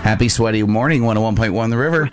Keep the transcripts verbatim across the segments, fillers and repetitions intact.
Happy sweaty morning, one oh one point one The River.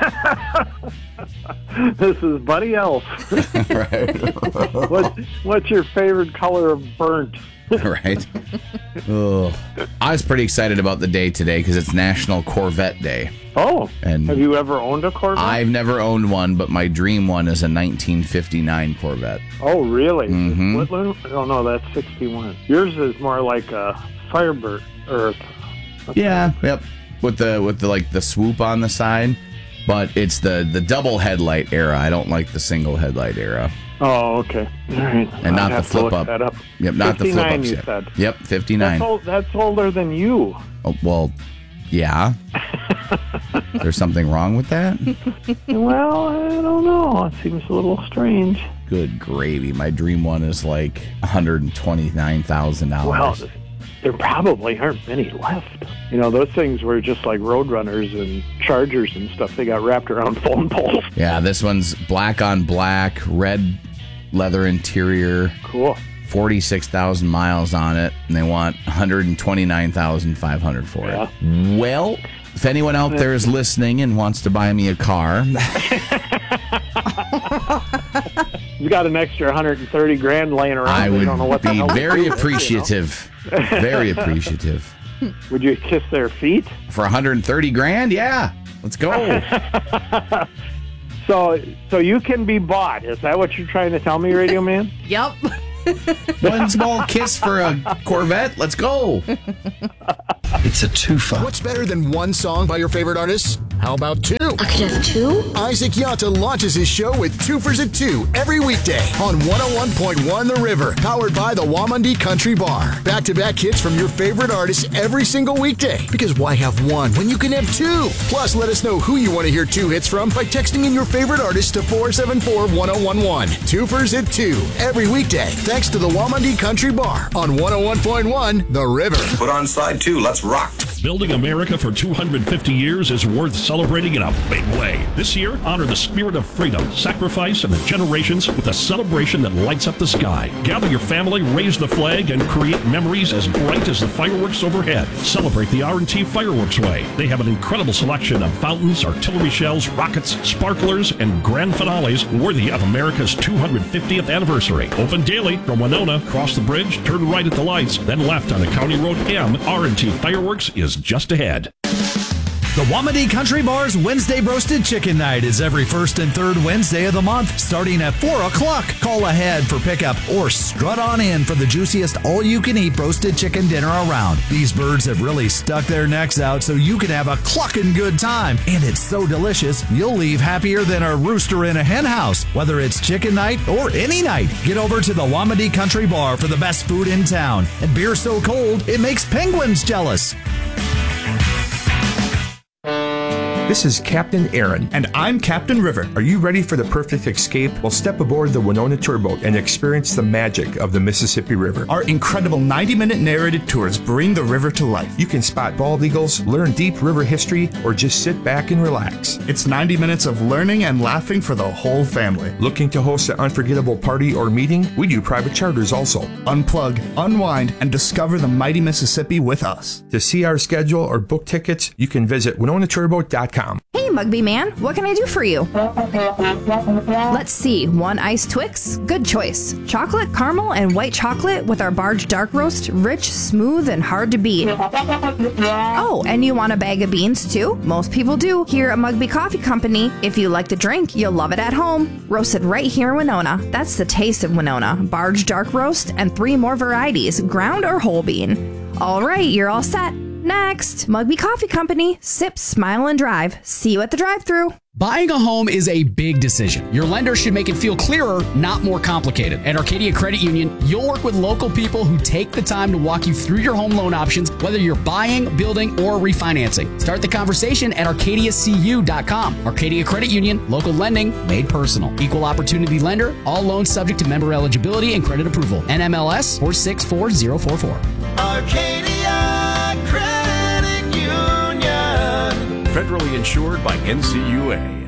This is Buddy Elf. Right. What, what's your favorite color of burnt? Right. Oh, I was pretty excited about the day today because it's National Corvette Day. Oh, And have you ever owned a Corvette? I've never owned one, but my dream one is a nineteen fifty-nine Corvette. Oh, really? Mhm. What, what, oh, no, that's sixty-one. Yours is more like a Firebird. Or, Yeah, yep. With the with the like the swoop on the side, but it's the the double headlight era. I don't like the single headlight era. oh, okay. All right. And not I'd the have to flip look up. that up. Yep, not the flip fifty-nine, ups you yet. said. Yep, fifty-nine. That's, old, that's older than you. Oh, well, yeah. There's something wrong with that? Well, I don't know. It seems a little strange. Good gravy. My dream one is like one hundred twenty-nine thousand dollars. Well, there probably aren't many left. You know, those things were just like Roadrunners and Chargers and stuff. They got wrapped around phone poles. Yeah, this one's black on black, red leather interior, Cool. forty-six thousand miles on it, and they want one hundred twenty-nine thousand five hundred dollars for Yeah. it. Well, if anyone out there is listening and wants to buy me a car, You got an extra one hundred thirty grand laying around. I You would don't know what the be hell to very do with it, you know? appreciative. Very appreciative. Would you kiss their feet? For one hundred thirty grand, yeah. Let's go. So, so you can be bought. Is that what you're trying to tell me, Radio Man? Yep. One small kiss for a Corvette. Let's go. It's a twofer. What's better than one song by your favorite artists? How about two? I could have two? Isaac Yatta launches his show with Twofers at two every weekday on one oh one point one The River, powered by the Wamandi Country Bar. Back-to-back hits from your favorite artists every single weekday. Because why have one when you can have two? Plus, let us know who you want to hear two hits from by texting in your favorite artist to four seven four, one oh one one. Twofers at two every weekday, thanks to the Wamandi Country Bar on one oh one point one The River. Put on side two. Let's rock. Building America for two hundred fifty years is worth celebrating in a big way. This year, honor the spirit of freedom, sacrifice, and the generations with a celebration that lights up the sky. Gather your family, raise the flag, and create memories as bright as the fireworks overhead. Celebrate the R and T Fireworks Way. They have an incredible selection of fountains, artillery shells, rockets, sparklers, and grand finales worthy of America's two hundred fiftieth anniversary. Open daily from Winona, cross the bridge, turn right at the lights, then left on a County Road M. R and T Fireworks is just ahead. The Wamandi Country Bar's Wednesday Roasted Chicken Night is every first and third Wednesday of the month, starting at four o'clock. Call ahead for pickup or strut on in for the juiciest all-you-can-eat roasted chicken dinner around. These birds have really stuck their necks out so you can have a clucking good time. And it's so delicious, you'll leave happier than a rooster in a hen house. Whether it's chicken night or any night, get over to the Wamandi Country Bar for the best food in town. And beer so cold, it makes penguins jealous. This is Captain Aaron. And I'm Captain River. Are you ready for the perfect escape? Well, step aboard the Winona Tourboat and experience the magic of the Mississippi River. Our incredible ninety-minute narrated tours bring the river to life. You can spot bald eagles, learn deep river history, or just sit back and relax. It's ninety minutes of learning and laughing for the whole family. Looking to host an unforgettable party or meeting? We do private charters also. Unplug, unwind, and discover the mighty Mississippi with us. To see our schedule or book tickets, you can visit winona tourboat dot com. Hey, Mugby Man, what can I do for you? Let's see. One iced Twix? Good choice. Chocolate, caramel, and white chocolate with our Barge Dark Roast, rich, smooth, and hard to beat. Oh, and you want a bag of beans too? Most people do. Here at Mugby Coffee Company, if you like the drink, you'll love it at home. Roasted right here in Winona. That's the taste of Winona. Barge Dark Roast and three more varieties, ground or whole bean. All right, you're all set. Next, Mugby Coffee Company. Sip, smile, and drive. See you at the drive-thru. Buying a home is a big decision. Your lender should make it feel clearer, not more complicated. At Arcadia Credit Union, you'll work with local people who take the time to walk you through your home loan options, whether you're buying, building, or refinancing. Start the conversation at arcadia c u dot com. Arcadia Credit Union, local lending made personal. Equal opportunity lender, all loans subject to member eligibility and credit approval. N M L S four six four zero four four. Arcadia Credit Union. Federally insured by N C U A.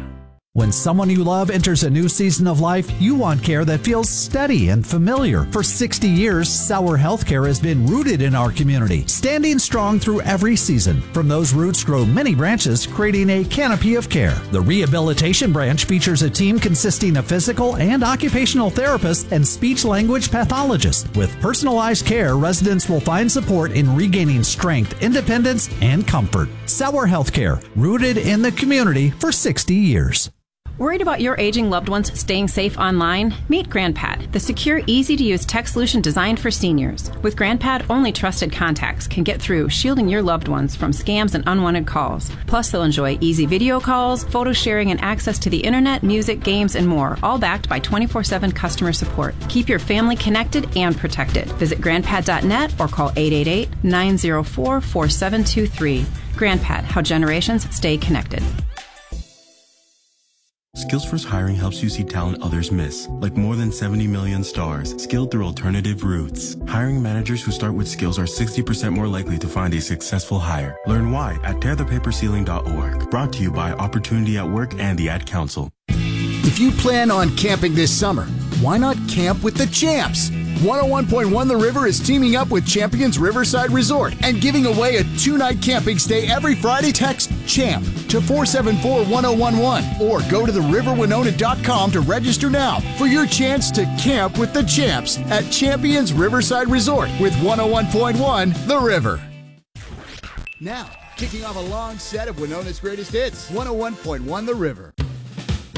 When someone you love enters a new season of life, you want care that feels steady and familiar. For sixty years, Sauer Healthcare has been rooted in our community, standing strong through every season. From those roots grow many branches, creating a canopy of care. The rehabilitation branch features a team consisting of physical and occupational therapists and speech-language pathologists. With personalized care, residents will find support in regaining strength, independence, and comfort. Sauer Healthcare, rooted in the community for sixty years. Worried about your aging loved ones staying safe online? Meet GrandPad, the secure, easy-to-use tech solution designed for seniors. With GrandPad, only trusted contacts can get through, shielding your loved ones from scams and unwanted calls. Plus, they'll enjoy easy video calls, photo sharing, and access to the internet, music, games, and more, all backed by twenty-four seven customer support. Keep your family connected and protected. Visit grandpad dot net or call eight eight eight, nine zero four, four seven two three. GrandPad, how generations stay connected. SkillsFirst Hiring helps you see talent others miss, like more than seventy million stars, skilled through alternative routes. Hiring managers who start with skills are sixty percent more likely to find a successful hire. Learn why at tear the paper ceiling dot org. Brought to you by Opportunity at Work and the Ad Council. If you plan on camping this summer, why not camp with the champs? one oh one point one The River is teaming up with Champions Riverside Resort and giving away a two-night camping stay every Friday. Text CHAMP to four seven four, one oh one one or go to the river winona dot com to register now for your chance to camp with the champs at Champions Riverside Resort with one oh one point one The River. Now, kicking off a long set of Winona's greatest hits, one oh one point one The River.